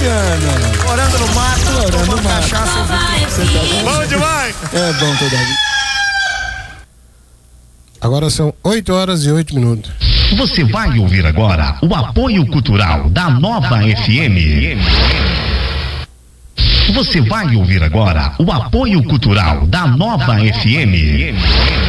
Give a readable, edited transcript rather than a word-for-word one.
Luciano. Morando no mato, tomando cachaça. Bom demais! É bom toda a vida. Agora são 8h08. Você vai ouvir agora o apoio cultural da Nova FM. Você vai ouvir agora o apoio cultural da Nova FM.